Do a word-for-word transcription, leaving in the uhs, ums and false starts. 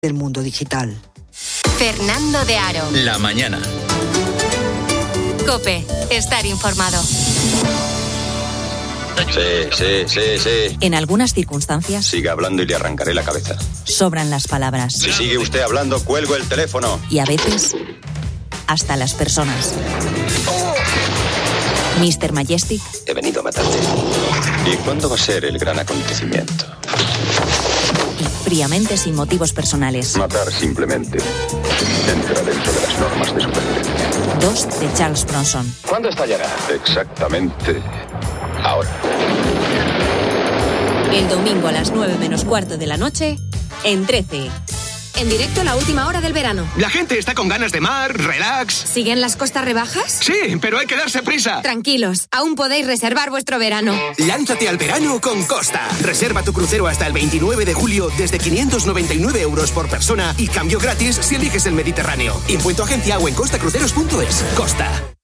del mundo digital. Fernando de Aro. La mañana. COPE. Estar informado. Sí, sí, sí, sí. En algunas circunstancias... Siga hablando y le arrancaré la cabeza. Sobran las palabras. Si sigue usted hablando, cuelgo el teléfono. Y a veces, hasta las personas. mister Majestic. He venido a matarte. ¿Y cuándo va a ser el gran acontecimiento? Y fríamente, sin motivos personales. Matar simplemente. Entra dentro de las normas de supervivencia. Dos de Charles Bronson. ¿Cuándo estallará? Exactamente ahora. El domingo a las nueve menos cuarto de la noche, en trece. En directo, la última hora del verano. La gente está con ganas de mar, relax. ¿Siguen las costas rebajas? Sí, pero hay que darse prisa. Tranquilos, aún podéis reservar vuestro verano. Lánzate al verano con Costa. Reserva tu crucero hasta el veintinueve de julio desde quinientos noventa y nueve euros por persona y cambio gratis si eliges el Mediterráneo. Info en tu agencia o en costacruceros punto es. Costa.